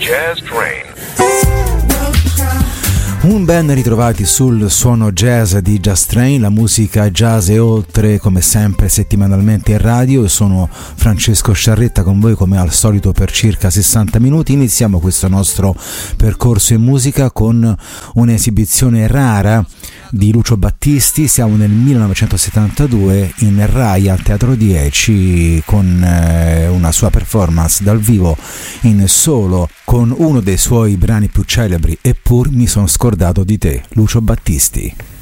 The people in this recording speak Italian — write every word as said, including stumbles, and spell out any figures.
Jazz Train. Un ben ritrovati sul suono jazz di Jazz Train, la musica jazz e oltre, come sempre settimanalmente in radio. Io sono Francesco Sciarretta con voi come al solito per circa sessanta minuti. Iniziamo questo nostro percorso in musica con un'esibizione rara di Lucio Battisti. Siamo nel millenovecentosettantadue in Rai al Teatro dieci con eh, una sua performance dal vivo in solo con uno dei suoi brani più celebri, Eppur mi sono scordato di te, Lucio Battisti.